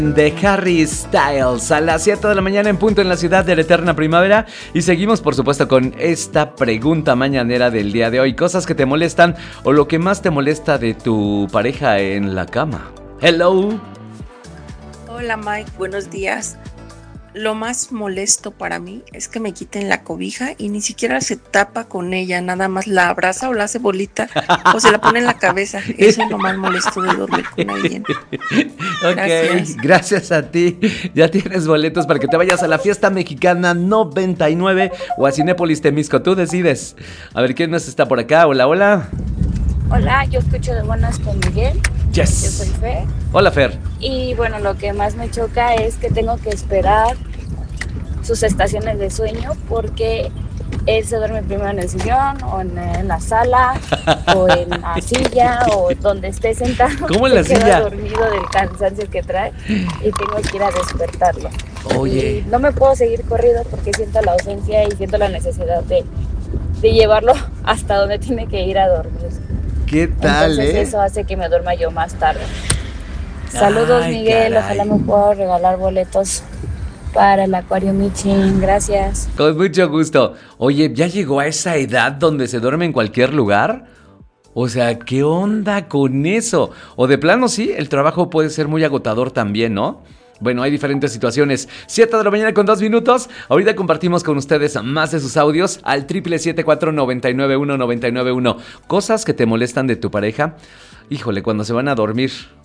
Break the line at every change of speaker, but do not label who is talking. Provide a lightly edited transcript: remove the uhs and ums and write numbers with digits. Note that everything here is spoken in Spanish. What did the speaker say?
De Harry Styles a las 7 de la mañana en punto en la ciudad de la eterna primavera. Y seguimos por supuesto con esta pregunta mañanera del día de hoy. Cosas que te molestan o lo que más te molesta de tu pareja en la cama. Hello.
Hola Mike, buenos días. Lo más molesto para mí es que me quiten la cobija y ni siquiera se tapa con ella, nada más la abraza o la hace bolita o se la pone en la cabeza. Eso es lo más molesto de dormir con alguien.
Ok, gracias a ti. Ya tienes boletos para que te vayas a la fiesta mexicana 99 o a Cinépolis Temisco. Tú decides. A ver quién más está por acá. Hola, hola.
Hola, yo escucho de buenas con Miguel.
Yes.
Yo soy Fer.
Hola, Fer.
Y bueno, lo que más me choca es que tengo que esperar sus estaciones de sueño porque él se duerme primero en el sillón o en la sala o en la silla o donde esté sentado.
¿Cómo en la
se queda
silla?
dormido del cansancio que trae y tengo que ir a despertarlo.
Oye.
Y no me puedo seguir corrido porque siento la ausencia y siento la necesidad de llevarlo hasta donde tiene que ir a dormir.
¿Qué tal,
Entonces eso hace que me duerma yo más tarde. Saludos,
Ay,
Miguel,
caray.
ojalá me pueda regalar boletos para el Acuario Michin, gracias.
Con mucho gusto. Oye, ¿ya llegó a esa edad donde se duerme en cualquier lugar? O sea, ¿qué onda con eso? O de plano sí, el trabajo puede ser muy agotador también, ¿no? Bueno, hay diferentes situaciones. 7 de la mañana con 2 minutos. Ahorita compartimos con ustedes más de sus audios al 777-499-1991. Cosas que te molestan de tu pareja. Híjole, cuando se van a dormir.